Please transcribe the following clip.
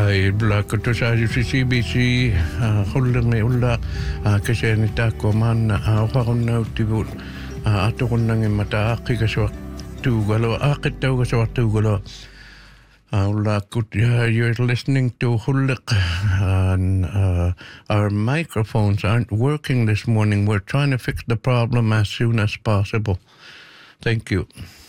bla ko sa CBC hulung e ulla kasi ni ta ko man ako na tibu ato ko nang mata ki ka so tu galo akit tau ka so tu galo ulla kut you're listening to Huluk and our microphones aren't working this morning. We're trying to fix the problem as soon as possible. Thank you.